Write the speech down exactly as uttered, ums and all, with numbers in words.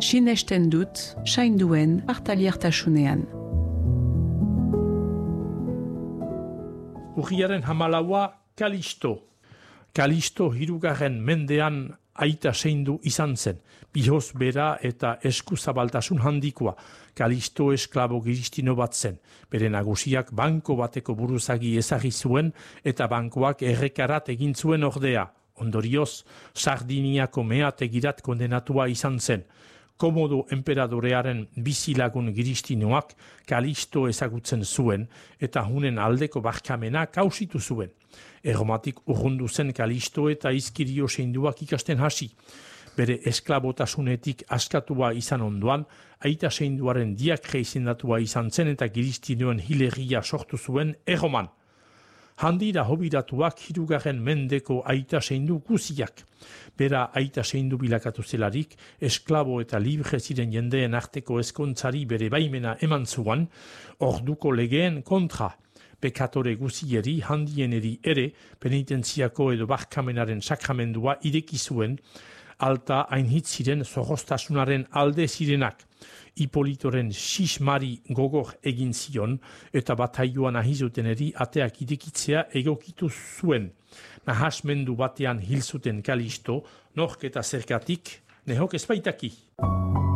sinesten dut, sainduen partaliertasunean. Urriaren hamalaua Kalisto. Kalisto hirugarren mendean aita zeindu izan zen. Bihoz bera eta eskuzabaltasun handikoa. Kalisto esklabo giristino bat zen. Bere nagusiak banko bateko buruzagi ezagri zuen eta bankoak errekarat egin zuen ordea. Ondorioz, Sardiniako meategirat kondenatua izan zen. Komodo enperadorearen bizilagun giristinoak Kalisto ezagutzen zuen eta hunen aldeko barkamena kausitu zuen. Erromatik urrundu zen Kalisto eta izkirio seinduak ikasten hasi. Bere esklabotasunetik askatua izan ondoan, aita seinduaren diakre izendatua izan zen eta giristinoen hilegia sortu zuen erroman. Handira hobiratuak hirugarren mendeko aita seindu guziak. Bera aita seindu bilakatu zelarik, esklabo eta libre ziren jendeen arteko ezkontzari bere baimena eman zuan, orduko legeen kontra. Bekatore guzieri, handieneri ere, penitentziako edo barkamenaren sakramendua ireki zuen, alta hainhitz ziren zorroztasunaren alde zirenak. Hipolitoren sismari gogor egin zion eta bataioan ahizuteneri ateak irekitzea egokitu zuen. Nahasmendu batean hil zuten Kalisto, nork eta zergatik, nehok ezbaitaki.